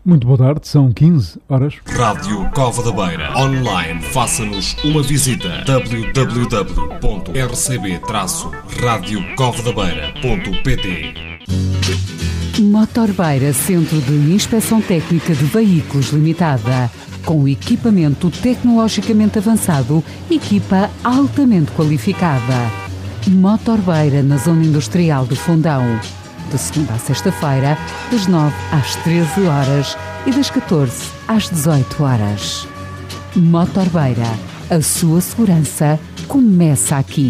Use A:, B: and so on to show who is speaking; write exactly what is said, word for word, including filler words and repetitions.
A: Muito boa tarde, são quinze horas.
B: Rádio Cova da Beira. Online, faça-nos uma visita. w w w ponto r c b traço radio cova da beira ponto p t.
C: Motor Beira, Centro de Inspeção Técnica de Veículos Limitada. Com equipamento tecnologicamente avançado, equipa altamente qualificada. Motor Beira, na Zona Industrial de Fundão. De segunda a sexta-feira, das nove às treze horas e das catorze às dezoito horas. Motor Beira, a sua segurança começa aqui.